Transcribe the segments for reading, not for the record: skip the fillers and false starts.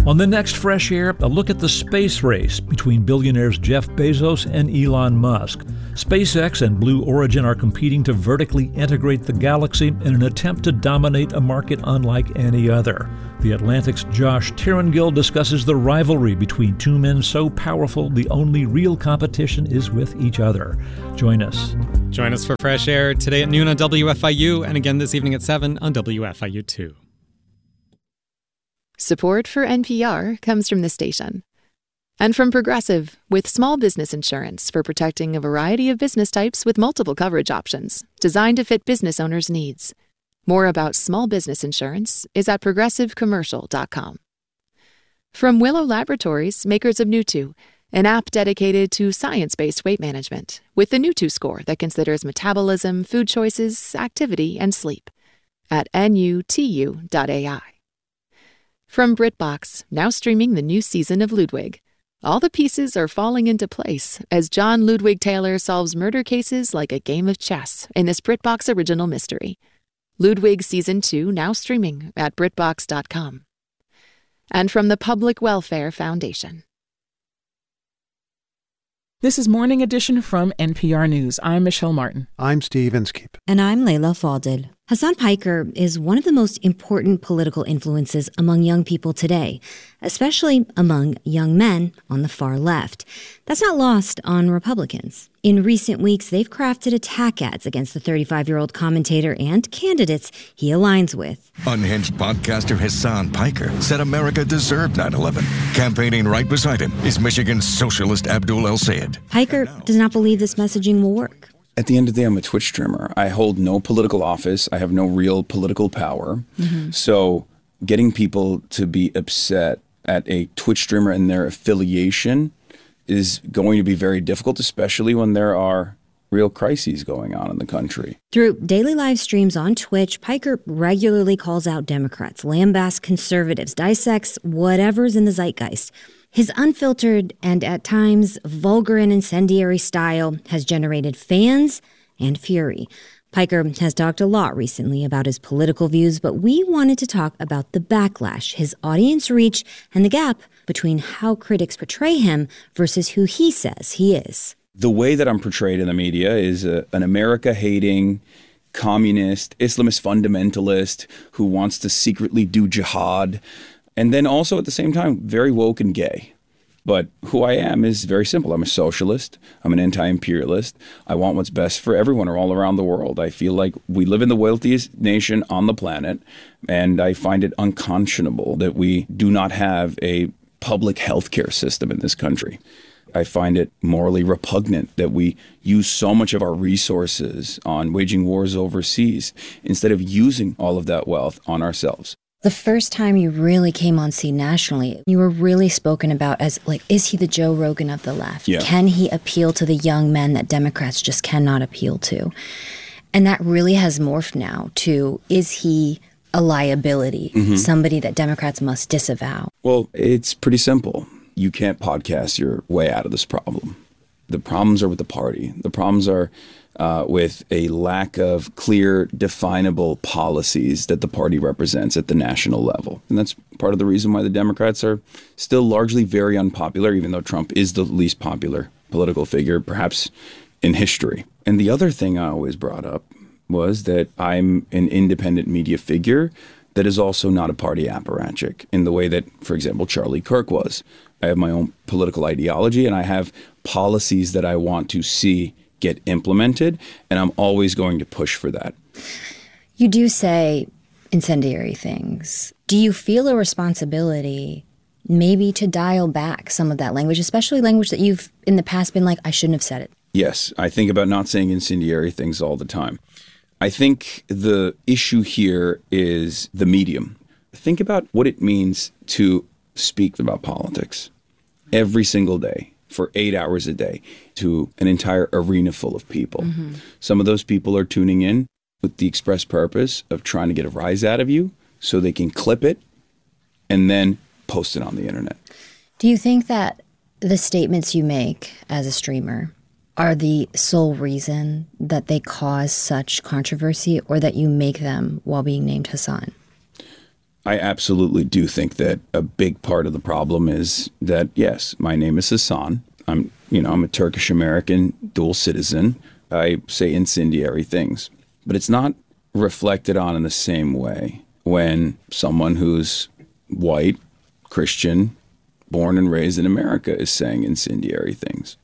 On the next Fresh Air, a look at the space race between billionaires Jeff Bezos and Elon Musk. SpaceX and Blue Origin are competing to vertically integrate the galaxy in an attempt to dominate a market unlike any other. The Atlantic's Josh Tirangill discusses the rivalry between two men so powerful the only real competition is with each other. Join us. Join us for Fresh Air today at noon on WFIU and again this evening at 7 on WFIU2. Support for NPR comes from the station. And from Progressive, with small business insurance for protecting a variety of business types with multiple coverage options, designed to fit business owners' needs. More about small business insurance is at progressivecommercial.com. From Willow Laboratories, makers of Nutu, an app dedicated to science-based weight management, with the Nutu score that considers metabolism, food choices, activity, and sleep, at nutu.ai. From BritBox, now streaming the new season of Ludwig. All the pieces are falling into place as John Ludwig Taylor solves murder cases like a game of chess in this BritBox original mystery. Ludwig Season 2 now streaming at BritBox.com. And from the Public Welfare Foundation. This is Morning Edition from NPR News. I'm Michelle Martin. I'm Steve Inskeep. And I'm Layla Fadel. Hassan Piker is one of the most important political influences among young people today, especially among young men on the far left. That's not lost on Republicans. In recent weeks, they've crafted attack ads against the 35-year-old commentator and candidates he aligns with. Unhinged podcaster Hassan Piker said America deserved 9/11. Campaigning right beside him is Michigan's socialist Abdul El-Sayed. Piker does not believe this messaging will work. At the end of the day, I'm a Twitch streamer. I hold no political office. I have no real political power. So getting people to be upset at a Twitch streamer and their affiliation is going to be very difficult, especially when there are real crises going on in the country. Through daily live streams on Twitch, Piker regularly calls out Democrats, lambasts conservatives, dissects whatever's in the zeitgeist. His unfiltered and at times vulgar and incendiary style has generated fans and fury. Piker has talked a lot recently about his political views, but we wanted to talk about the backlash, his audience reach, and the gap between how critics portray him versus who he says he is. The way that I'm portrayed in the media is an America-hating, communist, Islamist fundamentalist who wants to secretly do jihad, and then also at the same time, very woke and gay. But who I am is very simple. I'm a socialist. I'm an anti-imperialist. I want what's best for everyone all around the world. I feel like we live in the wealthiest nation on the planet, and I find it unconscionable that we do not have a public healthcare system in this country. I find it morally repugnant that we use so much of our resources on waging wars overseas instead of using all of that wealth on ourselves. The first time you really came on scene nationally, you were really spoken about as, like, is he the Joe Rogan of the left? Yeah. Can he appeal to the young men that Democrats just cannot appeal to? And that really has morphed now to, is he a liability, somebody that Democrats must disavow? Well, it's pretty simple. You can't podcast your way out of this problem. The problems are with the party. The problems are with a lack of clear, definable policies that the party represents at the national level. And that's part of the reason why the Democrats are still largely very unpopular, even though Trump is the least popular political figure, perhaps in history. And the other thing I always brought up was that I'm an independent media figure that is also not a party apparatchik in the way that, for example, Charlie Kirk was. I have my own political ideology, and I have policies that I want to see get implemented, and I'm always going to push for that. You do say incendiary things. Do you feel a responsibility maybe to dial back some of that language, especially language that you've in the past been like, I shouldn't have said it? Yes, I think about not saying incendiary things all the time. I think the issue here is the medium. Think about what it means to speak about politics every single day for 8 hours a day to an entire arena full of people. Some of those people are tuning in with the express purpose of trying to get a rise out of you so they can clip it and then post it on the internet. Do you think that the statements you make as a streamer are the sole reason that they cause such controversy, or that you make them while being named Hassan? I absolutely do think that a big part of the problem is that, yes, my name is Hassan. I'm a Turkish American dual citizen. I say incendiary things, but it's not reflected on in the same way when someone who's white, Christian, born and raised in America is saying incendiary things.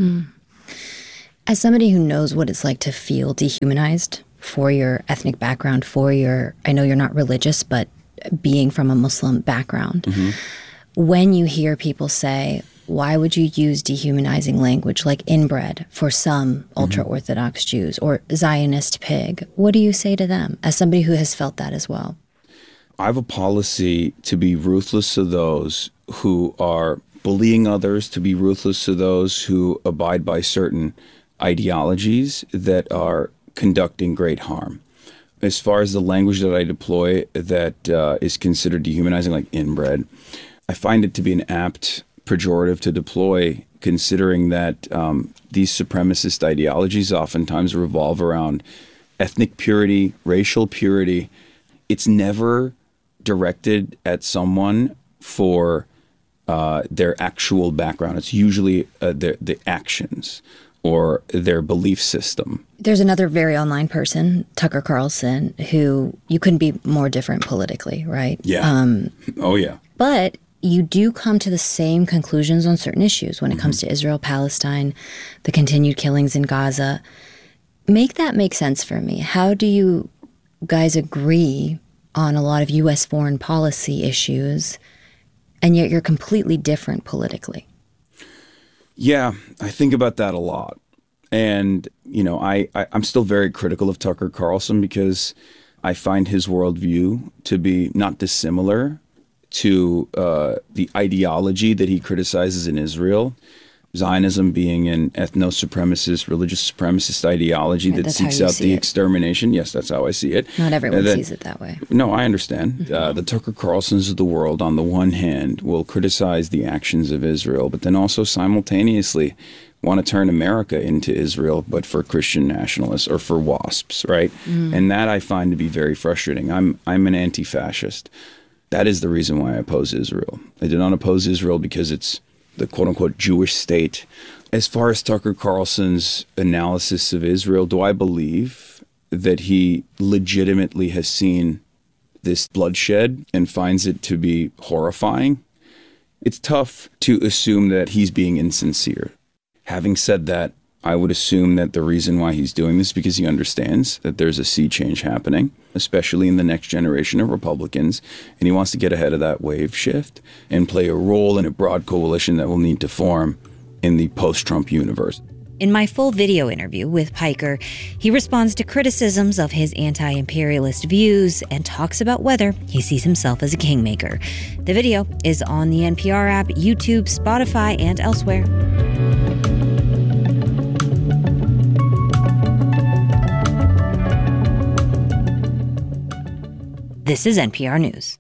As somebody who knows what it's like to feel dehumanized for your ethnic background, I know you're not religious, but being from a Muslim background, when you hear people say, why would you use dehumanizing language like inbred for some ultra-Orthodox Jews or Zionist pig? What do you say to them as somebody who has felt that as well? I have a policy to be ruthless to those who are bullying others, to be ruthless to those who abide by certain ideologies that are conducting great harm. As far as the language that I deploy that is considered dehumanizing, like inbred, I find it to be an apt pejorative to deploy, considering that these supremacist ideologies oftentimes revolve around ethnic purity, racial purity. It's never directed at someone for their actual background. It's usually the actions or their belief system. There's another very online person, Tucker Carlson, who you couldn't be more different politically, right? Yeah. Oh, yeah. But you do come to the same conclusions on certain issues when it comes to Israel, Palestine, the continued killings in Gaza. Make that make sense for me. How do you guys agree on a lot of U.S. foreign policy issues, and yet you're completely different politically? Yeah, I think about that a lot. And, I'm still very critical of Tucker Carlson because I find his worldview to be not dissimilar to the ideology that he criticizes in Israel. Zionism being an ethno-supremacist, religious supremacist ideology that seeks out the extermination. Yes, that's how I see it. Not everyone sees it that way. No, I understand. The Tucker Carlsons of the world, on the one hand, will criticize the actions of Israel, but then also simultaneously want to turn America into Israel, but for Christian nationalists or for WASPs, right? And that I find to be very frustrating. I'm an anti-fascist. That is the reason why I oppose Israel. I do not oppose Israel because it's the quote-unquote Jewish state. As far as Tucker Carlson's analysis of Israel, do I believe that he legitimately has seen this bloodshed and finds it to be horrifying? It's tough to assume that he's being insincere. Having said that, I would assume that the reason why he's doing this is because he understands that there's a sea change happening, especially in the next generation of Republicans, and he wants to get ahead of that wave shift and play a role in a broad coalition that will need to form in the post-Trump universe. In my full video interview with Piker, he responds to criticisms of his anti-imperialist views and talks about whether he sees himself as a kingmaker. The video is on the NPR app, YouTube, Spotify, and elsewhere. This is NPR News.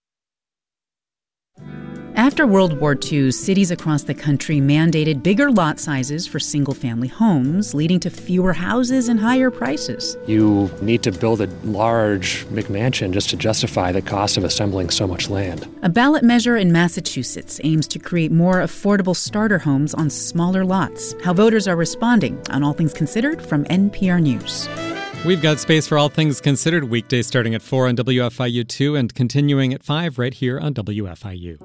After World War II, cities across the country mandated bigger lot sizes for single-family homes, leading to fewer houses and higher prices. You need to build a large McMansion just to justify the cost of assembling so much land. A ballot measure in Massachusetts aims to create more affordable starter homes on smaller lots. How voters are responding on All Things Considered from NPR News. We've got space for All Things Considered weekdays starting at 4 on WFIU2 and continuing at 5 right here on WFIU.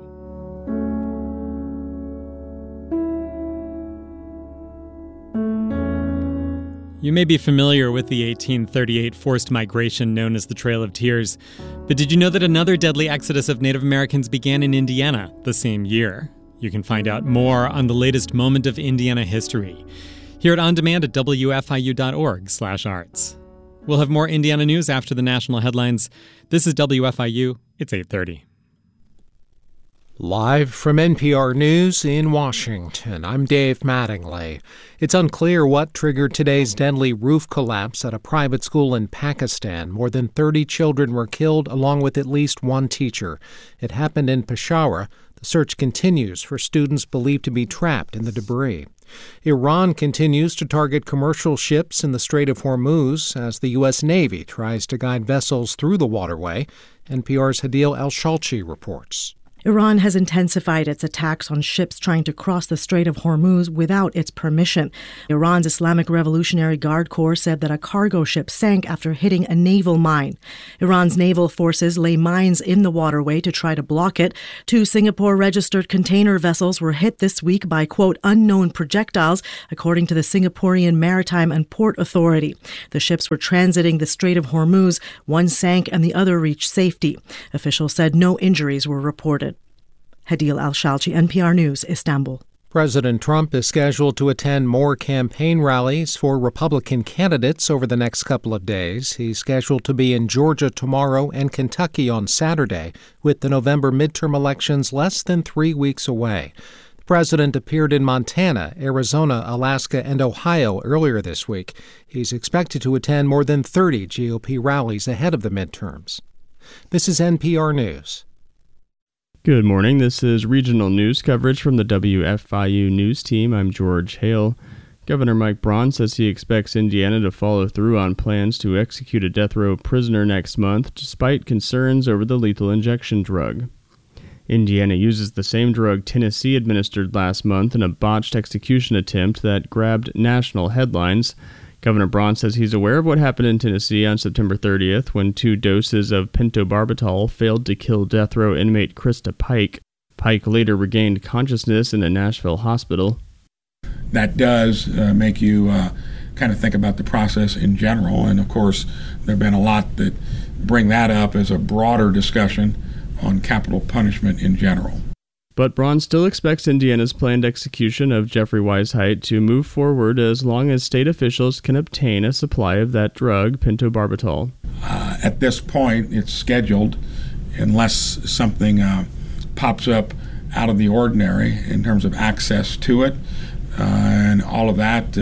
You may be familiar with the 1838 forced migration known as the Trail of Tears, but did you know that another deadly exodus of Native Americans began in Indiana the same year? You can find out more on the latest moment of Indiana history. Hear it on demand at wfiu.org/arts. We'll have more Indiana news after the national headlines. This is WFIU. It's 8:30. Live from NPR News in Washington, I'm Dave Mattingly. It's unclear what triggered today's deadly roof collapse at a private school in Pakistan. More than 30 children were killed, along with at least one teacher. It happened in Peshawar. The search continues for students believed to be trapped in the debris. Iran continues to target commercial ships in the Strait of Hormuz as the U.S. Navy tries to guide vessels through the waterway. NPR's Hadil El-Shalchi reports. Iran has intensified its attacks on ships trying to cross the Strait of Hormuz without its permission. Iran's Islamic Revolutionary Guard Corps said that a cargo ship sank after hitting a naval mine. Iran's naval forces lay mines in the waterway to try to block it. 2 Singapore-registered container vessels were hit this week by, quote, unknown projectiles, according to the Singaporean Maritime and Port Authority. The ships were transiting the Strait of Hormuz. One sank and the other reached safety. Officials said no injuries were reported. Hadil El-Shalchi, NPR News, Istanbul. President Trump is scheduled to attend more campaign rallies for Republican candidates over the next couple of days. He's scheduled to be in Georgia tomorrow and Kentucky on Saturday, with the November midterm elections less than 3 weeks away. The president appeared in Montana, Arizona, Alaska, and Ohio earlier this week. He's expected to attend more than 30 GOP rallies ahead of the midterms. This is NPR News. Good morning. This is regional news coverage from the WFIU News Team. I'm George Hale. Governor Mike Braun says he expects Indiana to follow through on plans to execute a death row prisoner next month, despite concerns over the lethal injection drug. Indiana uses the same drug Tennessee administered last month in a botched execution attempt that grabbed national headlines. Governor Braun says he's aware of what happened in Tennessee on September 30th when 2 doses of pentobarbital failed to kill death row inmate Krista Pike. Pike later regained consciousness in a Nashville hospital. That does make you kind of think about the process in general. And, of course, there have been a lot that bring that up as a broader discussion on capital punishment in general. But Braun still expects Indiana's planned execution of Jeffrey Weisheit to move forward as long as state officials can obtain a supply of that drug, pentobarbital. At this point, it's scheduled unless something pops up out of the ordinary in terms of access to it. And all of that,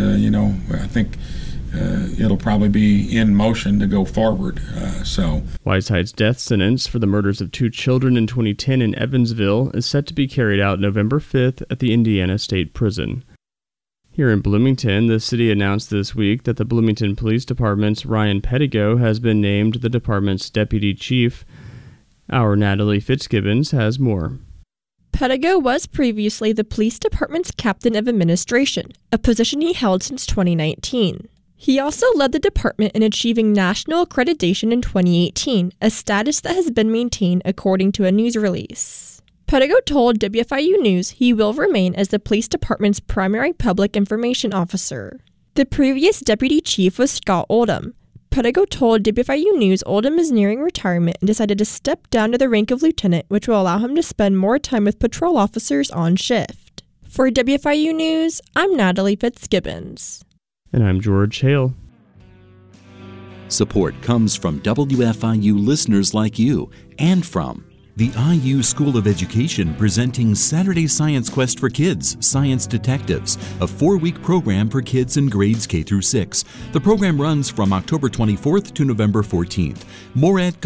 I think it'll probably be in motion to go forward. Weisheit's death sentence for the murders of 2 children in 2010 in Evansville is set to be carried out November 5th at the Indiana State Prison. Here in Bloomington, the city announced this week that the Bloomington Police Department's Ryan Pettigo has been named the department's deputy chief. Our Natalie Fitzgibbons has more. Pettigo was previously the police department's captain of administration, a position he held since 2019. He also led the department in achieving national accreditation in 2018, a status that has been maintained according to a news release. Pettigo told WFIU News he will remain as the police department's primary public information officer. The previous deputy chief was Scott Oldham. Pettigo told WFIU News Oldham is nearing retirement and decided to step down to the rank of lieutenant, which will allow him to spend more time with patrol officers on shift. For WFIU News, I'm Natalie Fitzgibbons. And I'm George Hale. Support comes from WFIU listeners like you and from the IU School of Education presenting Saturday Science Quest for Kids, Science Detectives, a 4-week program for kids in grades K through 6. The program runs from October 24th to November 14th. More at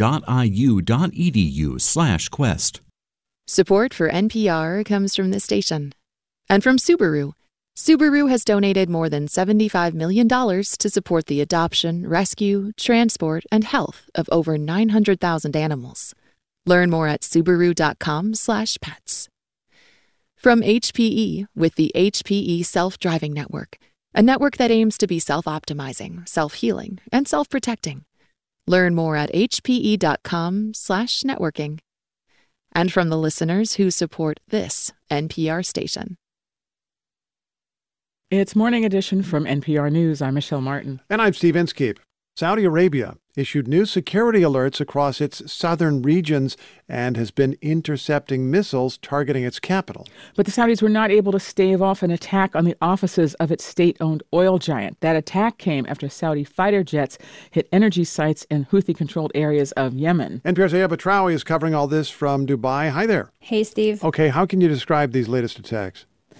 go.iu.edu/quest. Support for NPR comes from this station and from Subaru. Subaru has donated more than $75 million to support the adoption, rescue, transport, and health of over 900,000 animals. Learn more at Subaru.com/pets. From HPE with the HPE Self-Driving Network, a network that aims to be self-optimizing, self-healing, and self-protecting. Learn more at hpe.com/networking. And from the listeners who support this NPR station. It's Morning Edition from NPR News. I'm Michelle Martin. And I'm Steve Inskeep. Saudi Arabia issued new security alerts across its southern regions and has been intercepting missiles targeting its capital. But the Saudis were not able to stave off an attack on the offices of its state-owned oil giant. That attack came after Saudi fighter jets hit energy sites in Houthi-controlled areas of Yemen. NPR's Aya Batrawi is covering all this from Dubai. Hi there. Hey, Steve. Okay, how can you describe these latest attacks?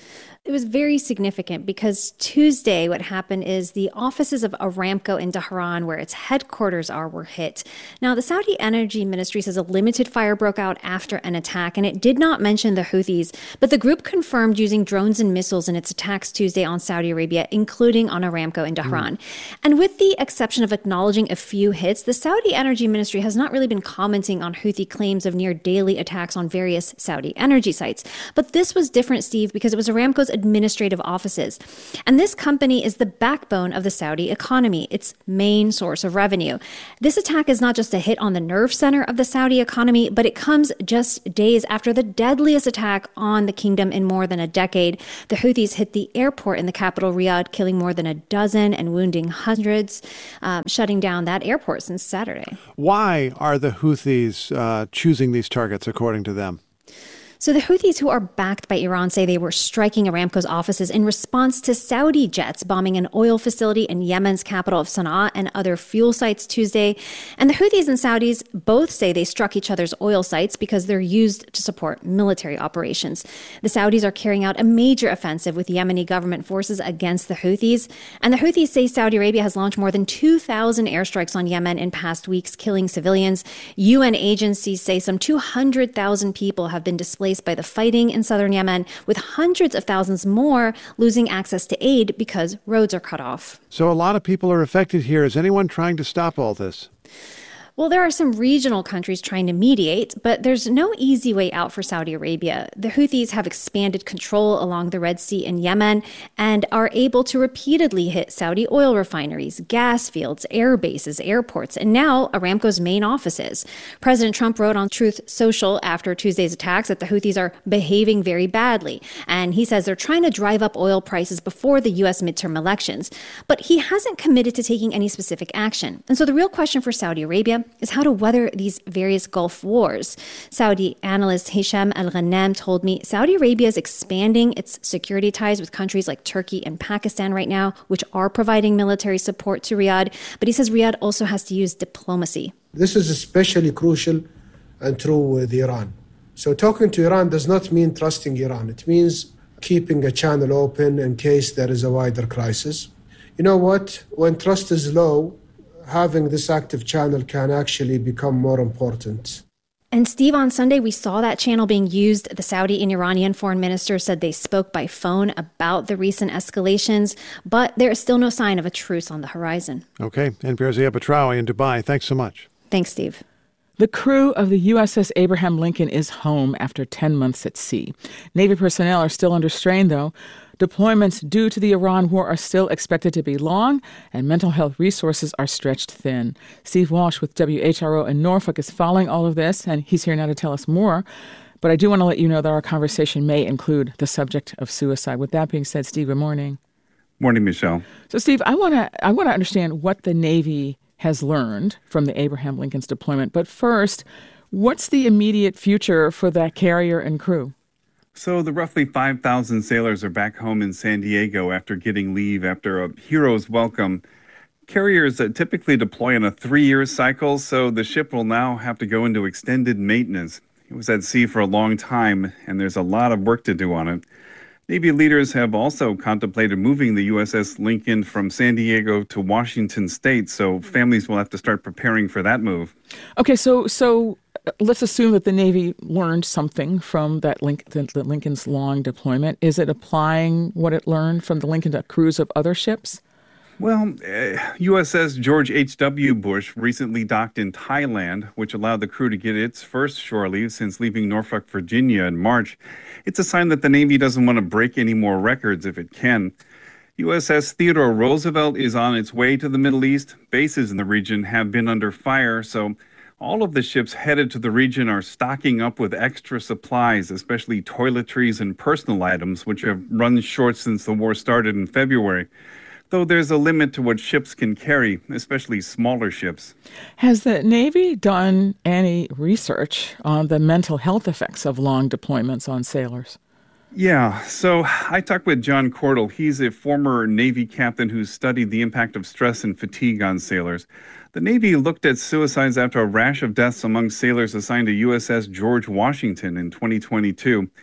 It was very significant because Tuesday, what happened is the offices of Aramco in Tehran, where its headquarters are, were hit. Now, the Saudi Energy Ministry says a limited fire broke out after an attack, and it did not mention the Houthis, but the group confirmed using drones and missiles in its attacks Tuesday on Saudi Arabia, including on Aramco in Tehran. And with the exception of acknowledging a few hits, the Saudi Energy Ministry has not really been commenting on Houthi claims of near daily attacks on various Saudi energy sites. But this was different, Steve, because it was Aramco's administrative offices. And this company is the backbone of the Saudi economy, its main source of revenue. This attack is not just a hit on the nerve center of the Saudi economy, but it comes just days after the deadliest attack on the kingdom in more than a decade. The Houthis hit the airport in the capital, Riyadh, killing more than a dozen and wounding hundreds, shutting down that airport since Saturday. Why are the Houthis choosing these targets, according to them? So the Houthis, who are backed by Iran, say they were striking Aramco's offices in response to Saudi jets bombing an oil facility in Yemen's capital of Sana'a and other fuel sites Tuesday. And the Houthis and Saudis both say they struck each other's oil sites because they're used to support military operations. The Saudis are carrying out a major offensive with Yemeni government forces against the Houthis. And the Houthis say Saudi Arabia has launched more than 2,000 airstrikes on Yemen in past weeks, killing civilians. UN agencies say some 200,000 people have been displaced by the fighting in southern Yemen, with hundreds of thousands more losing access to aid because roads are cut off. So a lot of people are affected here. Is anyone trying to stop all this? Well, there are some regional countries trying to mediate, but there's no easy way out for Saudi Arabia. The Houthis have expanded control along the Red Sea in Yemen and are able to repeatedly hit Saudi oil refineries, gas fields, air bases, airports, and now Aramco's main offices. President Trump wrote on Truth Social after Tuesday's attacks that the Houthis are behaving very badly, and he says they're trying to drive up oil prices before the U.S. midterm elections. But he hasn't committed to taking any specific action. And so the real question for Saudi Arabia is how to weather these various Gulf wars. Saudi analyst Hisham Al-Ghannam told me Saudi Arabia is expanding its security ties with countries like Turkey and Pakistan right now, which are providing military support to Riyadh. But he says Riyadh also has to use diplomacy. This is especially crucial and true with Iran. So talking to Iran does not mean trusting Iran. It means keeping a channel open in case there is a wider crisis. You know what? When trust is low, having this active channel can actually become more important. And Steve, on Sunday, we saw that channel being used. The Saudi and Iranian foreign ministers said they spoke by phone about the recent escalations, but there is still no sign of a truce on the horizon. Okay. NPR's Ziad Batrawi in Dubai. Thanks so much. Thanks, Steve. The crew of the USS Abraham Lincoln is home after 10 months at sea. Navy personnel are still under strain, though. Deployments due to the Iran war are still expected to be long, and mental health resources are stretched thin. Steve Walsh with WHRO in Norfolk is following all of this, and he's here now to tell us more. But I do want to let you know that our conversation may include the subject of suicide. With that being said, Steve, good morning. Morning, Michelle. So, Steve, I want to understand what the Navy has learned from the Abraham Lincoln's deployment. But first, what's the immediate future for that carrier and crew? So the roughly 5,000 sailors are back home in San Diego after getting leave after a hero's welcome. Carriers typically deploy on a 3-year cycle, so the ship will now have to go into extended maintenance. It was at sea for a long time, and there's a lot of work to do on it. Navy leaders have also contemplated moving the USS Lincoln from San Diego to Washington State, so families will have to start preparing for that move. Okay, so let's assume that the Navy learned something from that the Lincoln's long deployment. Is it applying what it learned from the Lincoln to crews of other ships? Well, USS George H.W. Bush recently docked in Thailand, which allowed the crew to get its first shore leave since leaving Norfolk, Virginia in March. It's a sign that the Navy doesn't want to break any more records if it can. USS Theodore Roosevelt is on its way to the Middle East. Bases in the region have been under fire, so all of the ships headed to the region are stocking up with extra supplies, especially toiletries and personal items, which have run short since the war started in February. Though there's a limit to what ships can carry, especially smaller ships. Has the Navy done any research on the mental health effects of long deployments on sailors? Yeah, so I talked with John Cordell. He's a former Navy captain who studied the impact of stress and fatigue on sailors. The Navy looked at suicides after a rash of deaths among sailors assigned to USS George Washington in 2022.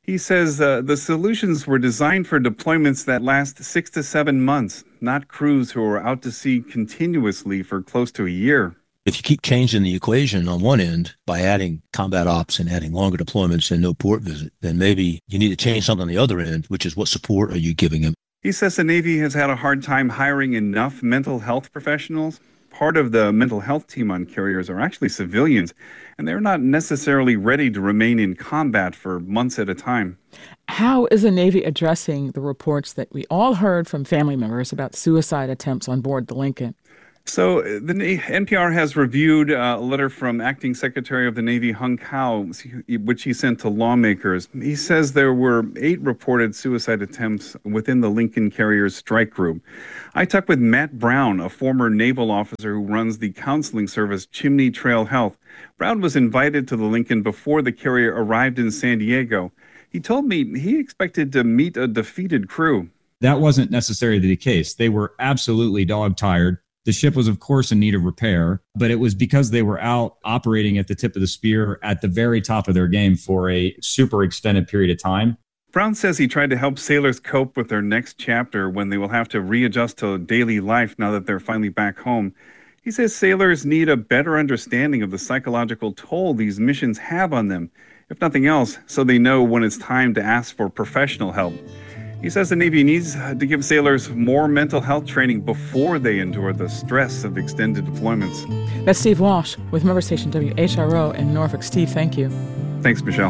He says the solutions were designed for deployments that last 6 to 7 months, not crews who are out to sea continuously for close to a year. If you keep changing the equation on one end by adding combat ops and adding longer deployments and no port visit, then maybe you need to change something on the other end, which is what support are you giving them? He says the Navy has had a hard time hiring enough mental health professionals. Part of the mental health team on carriers are actually civilians, and they're not necessarily ready to remain in combat for months at a time. How is the Navy addressing the reports that we all heard from family members about suicide attempts on board the Lincoln? So the NPR has reviewed a letter from Acting Secretary of the Navy Hung Kao, which he sent to lawmakers. He says there were 8 reported suicide attempts within the Lincoln Carrier's strike group. I talked with Matt Brown, a former naval officer who runs the counseling service Chimney Trail Health. Brown was invited to the Lincoln before the carrier arrived in San Diego. He told me he expected to meet a defeated crew. That wasn't necessarily the case. They were absolutely dog-tired. The ship was, of course, in need of repair, but it was because they were out operating at the tip of the spear at the very top of their game for a super extended period of time. Brown says he tried to help sailors cope with their next chapter when they will have to readjust to daily life now that they're finally back home. He says sailors need a better understanding of the psychological toll these missions have on them, if nothing else, so they know when it's time to ask for professional help. He says the Navy needs to give sailors more mental health training before they endure the stress of extended deployments. That's Steve Walsh with member station WHRO in Norfolk. Steve, thank you. Thanks, Michelle.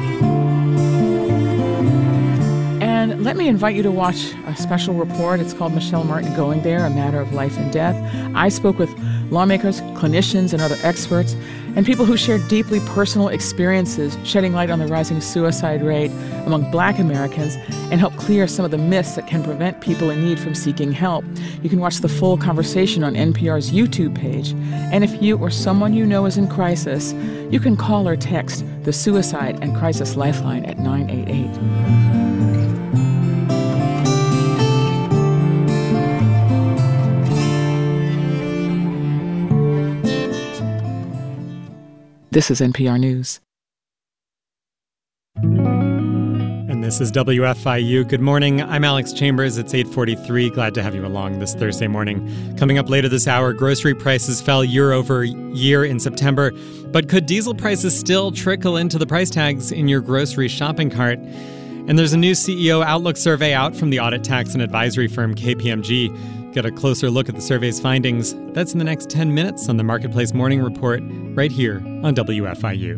And let me invite you to watch a special report. It's called Michelle Martin Going There, A Matter of Life and Death. I spoke with lawmakers, clinicians, and other experts, and people who shared deeply personal experiences, shedding light on the rising suicide rate among Black Americans and help clear some of the myths that can prevent people in need from seeking help. You can watch the full conversation on NPR's YouTube page. And if you or someone you know is in crisis, you can call or text the Suicide and Crisis Lifeline at 988. This is NPR News. And this is WFIU. Good morning. I'm Alex Chambers. It's 8:43. Glad to have you along this Thursday morning. Coming up later this hour, grocery prices fell year over year in September. But could diesel prices still trickle into the price tags in your grocery shopping cart? And there's a new CEO Outlook survey out from the audit, tax, and advisory firm KPMG. Get a closer look at the survey's findings. That's in the next 10 minutes on the Marketplace Morning Report, right here on WFIU.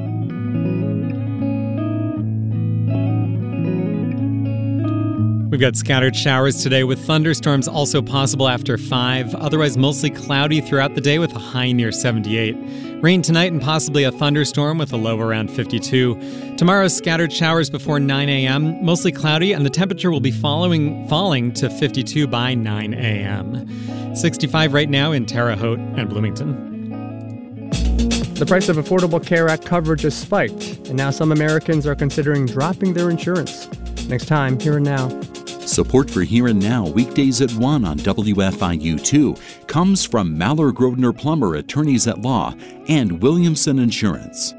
We've got scattered showers today with thunderstorms also possible after 5. Otherwise mostly cloudy throughout the day with a high near 78. Rain tonight and possibly a thunderstorm with a low around 52. Tomorrow, scattered showers before 9 a.m. Mostly cloudy, and the temperature will be falling to 52 by 9 a.m. 65 right now in Terre Haute and Bloomington. The price of Affordable Care Act coverage has spiked, and now some Americans are considering dropping their insurance. Next time, Here and Now. Support for Here and Now, weekdays at 1 on WFIU2, comes from Maller Grodner Plummer, attorneys at law, and Williamson Insurance.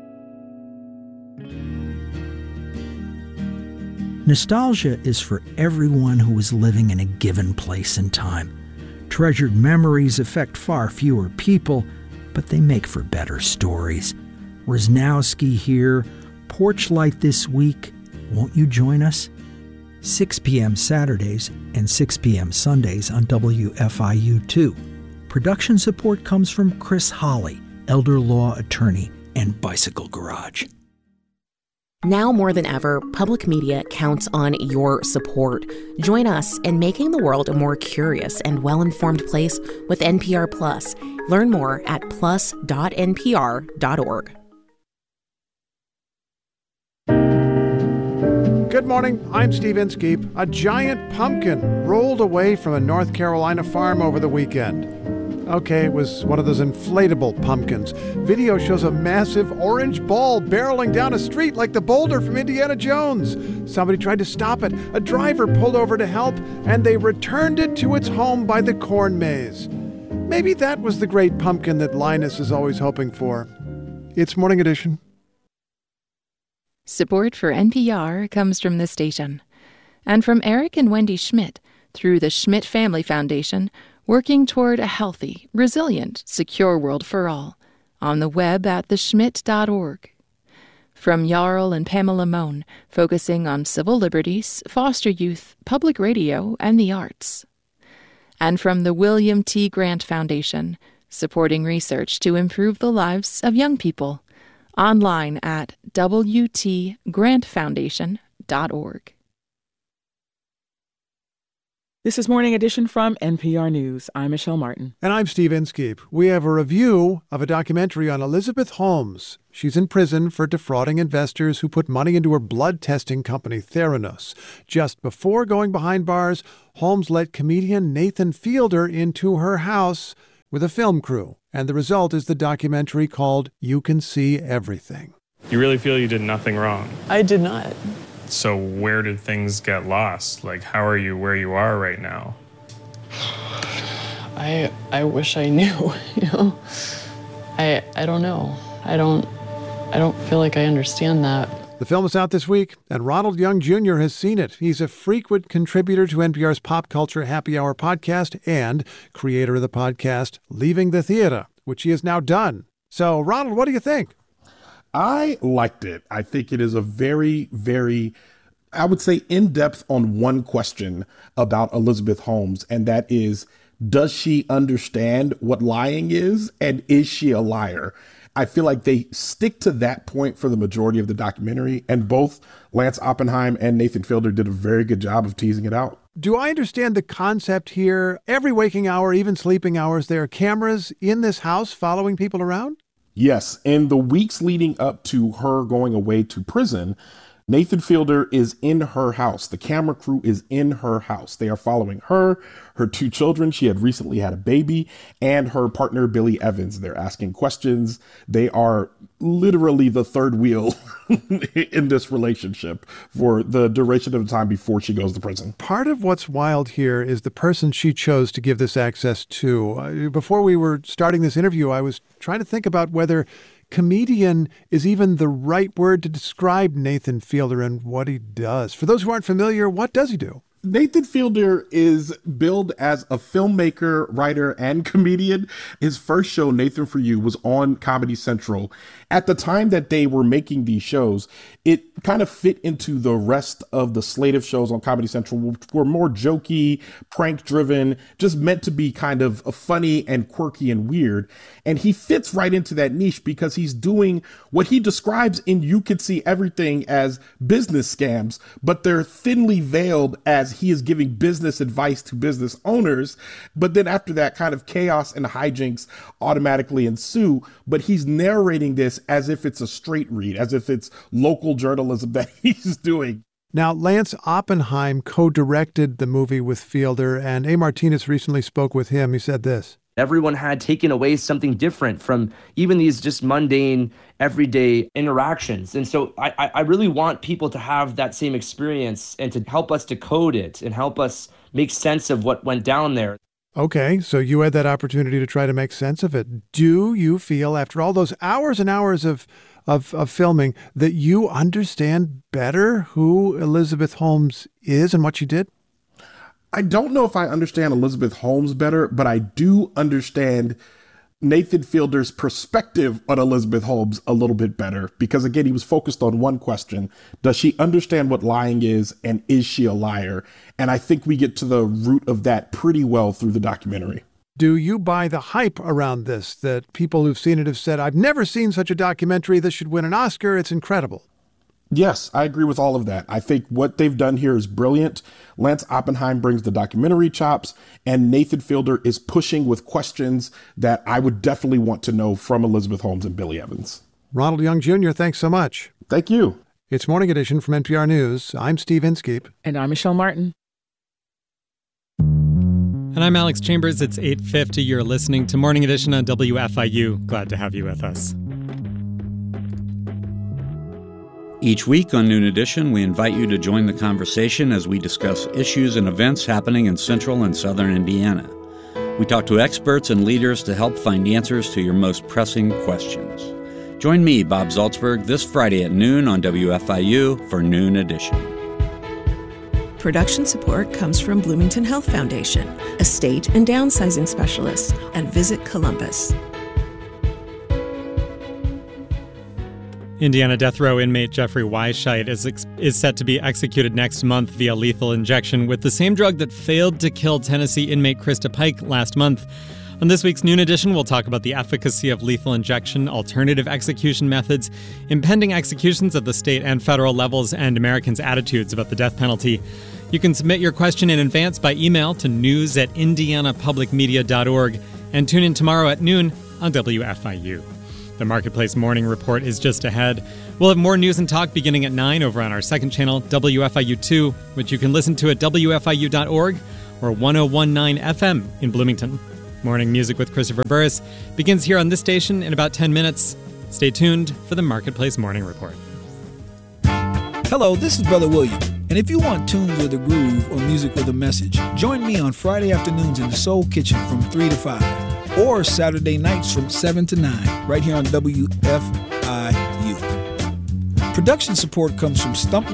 Nostalgia is for everyone who is living in a given place and time. Treasured memories affect far fewer people, but they make for better stories. Wisnowski here, Porch Light this week. Won't you join us? 6 p.m. Saturdays and 6 p.m. Sundays on WFIU2. Production support comes from Chris Holly, elder law attorney, and Bicycle Garage. Now more than ever, public media counts on your support. Join us in making the world a more curious and well-informed place with NPR Plus. Learn more at plus.npr.org. Good morning, I'm Steve Inskeep. A giant pumpkin rolled away from a North Carolina farm over the weekend. Okay, it was one of those inflatable pumpkins. Video shows a massive orange ball barreling down a street like the boulder from Indiana Jones. Somebody tried to stop it. A driver pulled over to help, and they returned it to its home by the corn maze. Maybe that was the great pumpkin that Linus is always hoping for. It's Morning Edition. Support for NPR comes from this station and from Eric and Wendy Schmidt through the Schmidt Family Foundation, working toward a healthy, resilient, secure world for all, on the web at theschmidt.org. From Jarl and Pamela Mohn, focusing on civil liberties, foster youth, public radio, and the arts. And from the William T. Grant Foundation, supporting research to improve the lives of young people. Online at wtgrantfoundation.org. This is Morning Edition from NPR News. I'm Michelle Martin. And I'm Steve Inskeep. We have a review of a documentary on Elizabeth Holmes. She's in prison for defrauding investors who put money into her blood testing company, Theranos. Just before going behind bars, Holmes let comedian Nathan Fielder into her house with a film crew. And the result is the documentary called You Can See Everything. You really feel you did nothing wrong? I did not. So where did things get lost? Like, how are you where you are right now? I wish I knew, you know? I don't know. I don't feel like I understand that. The film is out this week, and Ronald Young Jr. has seen it. He's a frequent contributor to NPR's Pop Culture Happy Hour podcast and creator of the podcast Leaving the Theater, which he has now done. So, Ronald, what do you think? I liked it. I think it is a very, very, I would say, in-depth on one question about Elizabeth Holmes, and that is, does she understand what lying is, and is she a liar? I feel like they stick to that point for the majority of the documentary, and both Lance Oppenheim and Nathan Fielder did a very good job of teasing it out. Do I understand the concept here? Every waking hour, even sleeping hours, there are cameras in this house following people around? Yes. In the weeks leading up to her going away to prison, Nathan Fielder is in her house. The camera crew is in her house. They are following her, her two children. She had recently had a baby, and her partner, Billy Evans. They're asking questions. They are literally the third wheel in this relationship for the duration of the time before she goes to prison. Part of what's wild here is the person she chose to give this access to. Before we were starting this interview, I was trying to think about whether comedian is even the right word to describe Nathan Fielder and what he does. For those who aren't familiar, what does he do? Nathan Fielder is billed as a filmmaker, writer, and comedian. His first show, Nathan For You, was on Comedy Central. At the time that they were making these shows, it kind of fit into the rest of the slate of shows on Comedy Central, which were more jokey, prank-driven, just meant to be kind of funny and quirky and weird. And he fits right into that niche because he's doing what he describes in You Could See Everything as business scams, but they're thinly veiled as he is giving business advice to business owners. But then after that, kind of chaos and hijinks automatically ensue. But he's narrating this as if it's a straight read, as if it's local journalism that he's doing. Now, Lance Oppenheim co-directed the movie with Fielder, and A. Martinez recently spoke with him. He said this. Everyone had taken away something different from even these just mundane, everyday interactions. And so I really want people to have that same experience and to help us decode it and help us make sense of what went down there. Okay, so you had that opportunity to try to make sense of it. Do you feel, after all those hours and hours of filming, that you understand better who Elizabeth Holmes is and what she did? I don't know if I understand Elizabeth Holmes better, but I do understand Nathan Fielder's perspective on Elizabeth Holmes a little bit better, because again, he was focused on one question. Does she understand what lying is, and is she a liar? And I think we get to the root of that pretty well through the documentary. Do you buy the hype around this, that people who've seen it have said, I've never seen such a documentary, this should win an Oscar, it's incredible? Yes, I agree with all of that. I think what they've done here is brilliant. Lance Oppenheim brings the documentary chops, and Nathan Fielder is pushing with questions that I would definitely want to know from Elizabeth Holmes and Billy Evans. Ronald Young Jr., thanks so much. Thank you. It's Morning Edition from NPR News. I'm Steve Inskeep. And I'm Michelle Martin. And I'm Alex Chambers. It's 8:50. You're listening to Morning Edition on WFIU. Glad to have you with us. Each week on Noon Edition, we invite you to join the conversation as we discuss issues and events happening in central and southern Indiana. We talk to experts and leaders to help find answers to your most pressing questions. Join me, Bob Zaltzberg, this Friday at noon on WFIU for Noon Edition. Production support comes from Bloomington Health Foundation, estate and downsizing specialists, and Visit Columbus. Indiana death row inmate Jeffrey Weisheit is set to be executed next month via lethal injection with the same drug that failed to kill Tennessee inmate Krista Pike last month. On this week's Noon Edition, we'll talk about the efficacy of lethal injection, alternative execution methods, impending executions at the state and federal levels, and Americans' attitudes about the death penalty. You can submit your question in advance by email to news@indianapublicmedia.org and tune in tomorrow at noon on WFIU. The Marketplace Morning Report is just ahead. We'll have more news and talk beginning at 9 over on our second channel, WFIU2, which you can listen to at WFIU.org or 101.9 FM in Bloomington. Morning Music with Christopher Burris begins here on this station in about 10 minutes. Stay tuned for the Marketplace Morning Report. Hello, this is Brother William. And if you want tunes with a groove or music with a message, join me on Friday afternoons in the Soul Kitchen from 3 to 5. Or Saturday nights from 7 to 9, right here on WFIU. Production support comes from Stump